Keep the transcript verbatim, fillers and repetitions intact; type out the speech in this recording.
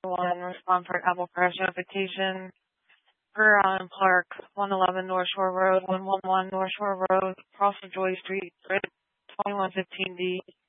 one, respond for Apple Crash notification. Per Allen Park, one eleven North Shore Road, one one one North Shore Road, across from Joy Street, twenty-one fifteen D.